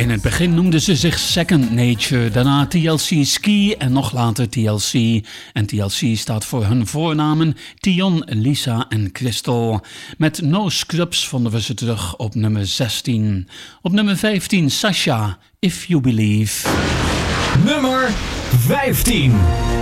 In het begin noemden ze zich Second Nature, daarna TLC Ski en nog later TLC. En TLC staat voor hun voornamen Tion, Lisa en Crystal. Met No Scrubs vonden we ze terug op nummer 16. Op nummer 15 Sasha, If You Believe. Nummer 15.